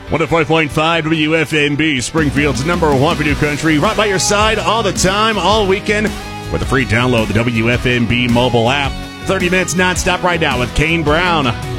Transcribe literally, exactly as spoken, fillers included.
one oh five point five W F N B, Springfield's number one for new country. Right by your side all the time, all weekend, with a free download, the W F N B mobile app. thirty minutes nonstop right now with Kane Brown.